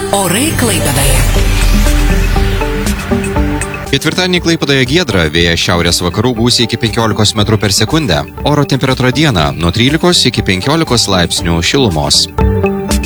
Orai Klaipėdoje. Ketvirtadienį Klaipėdoje giedra, vėjas šiaurės vakarų gūsiai iki 15 m/s. Oro temperatūra dieną nuo 13 iki 15 laipsnių šilumos.